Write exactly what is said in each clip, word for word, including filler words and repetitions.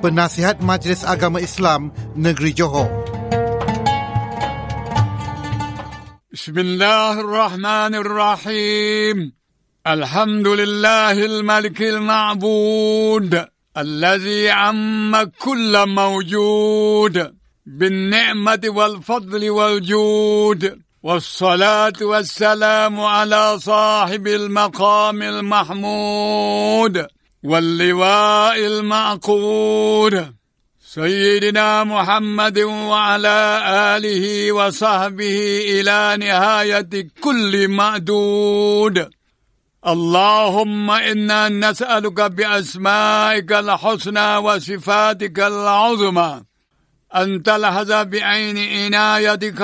Penasihat Majlis Agama Islam Negeri Johor. Bismillahirrahmanirrahim. Alhamdulillahil malikil ma'bud alladhi amma kulla mawjud bin ni'mati wal fadli wal jud. والصلاة والسلام على صاحب المقام المحمود واللواء المعقود سيدنا محمد وعلى آله وصحبه إلى نهاية كل معدود. اللهم إنا نسألك بأسمائك الحسنى وصفاتك العظمى أن تلحظ بعين عنايتك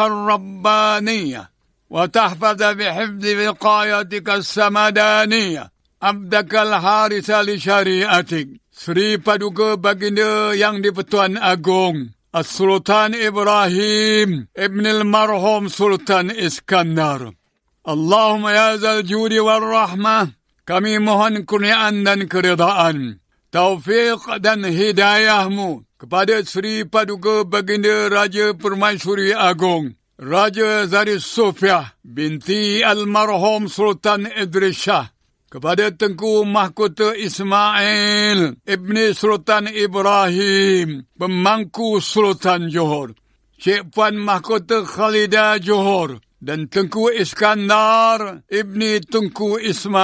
الربانية وتحفظ بحفظ وقايتك السمدانية عبدك الحارس لشريعتك Sri Paduka Baginda yang di-Pertuan Agong As-Sultan Ibrahim Ibn al-Marhum Sultan Iskandar. Allahumma ya zal judi wal rahmah, kami mohon kurniaan dan keridaan, taufiq dan hidayahmu kepada Sri Paduka Baginda Raja Permaisuri Agong Raja Zari Sofiah binti Al-Marhum Sultan Idris Shah, kepada Tengku Mahkota Ismail Ibni Sultan Ibrahim Pemangku Sultan Johor, Cik Puan Mahkota Khalidah Johor, dan Tengku Iskandar Ibni Tengku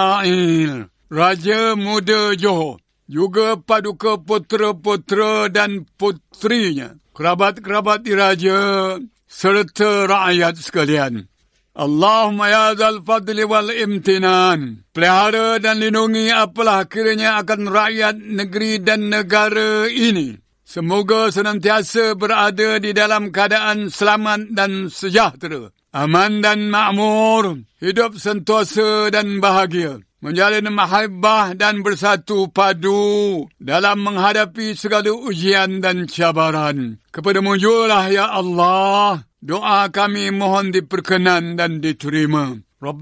Ismail Raja Muda Johor, juga paduka putera-putera dan putrinya, kerabat-kerabat diraja serta rakyat sekalian. Allahumma ya dzal fadli wal imtinan, pelihara dan lindungi apalah kiranya akan rakyat negeri dan negara ini. Semoga senantiasa berada di dalam keadaan selamat dan sejahtera, aman dan makmur, hidup sentosa dan bahagia, menjalin mahabbah dan bersatu padu dalam menghadapi segala ujian dan cabaran. Kepadamu jugalah ya Allah doa kami mohon diperkenan dan diterima.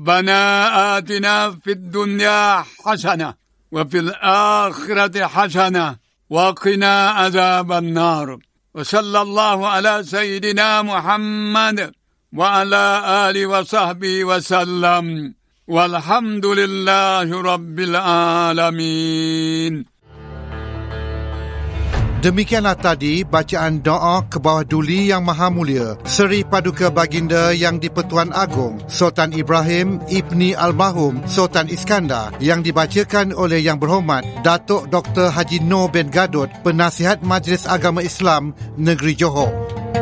Rabbana atina fid dunya hasanah wa fil akhirati hasanah wa qina azaban nar. Wa sallallahu ala sayyidina Muhammad wa ala alihi wa sahbihi wa sallam. Walhamdulillahi Rabbil Alamin. Demikianlah tadi bacaan doa ke bawah duli Yang Maha Mulia Seri Paduka Baginda Yang di-Pertuan Agong Sultan Ibrahim Ibni Almarhum Sultan Iskandar, yang dibacakan oleh Yang Berhormat Datuk Doktor Haji Noor bin Gadot, Penasihat Majlis Agama Islam Negeri Johor.